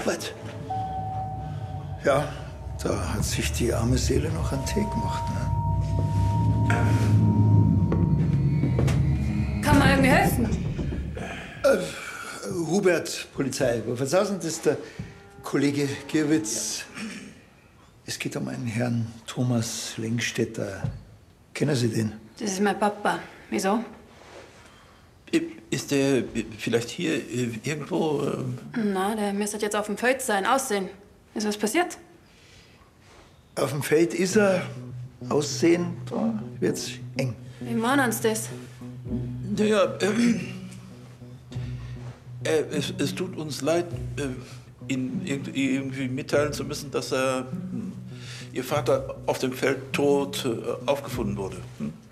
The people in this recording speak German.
Robert. Ja, da hat sich die arme Seele noch einen Tee gemacht. Ne? Kann man irgendwie helfen? Hubert, Polizei. Was ist denn das, der Kollege Gierwitz? Ja. Es geht um einen Herrn Thomas Lengstetter. Kennen Sie den? Das ist mein Papa. Wieso? Ist der vielleicht hier irgendwo? Na, der müsste jetzt auf dem Feld sein, aussehen. Ist was passiert? Auf dem Feld ist er. Aussehen, da wird's eng. Wie meinen Sie das? Naja, es tut uns leid, Ihnen irgendwie mitteilen zu müssen, dass Ihr Vater auf dem Feld tot aufgefunden wurde. Hm?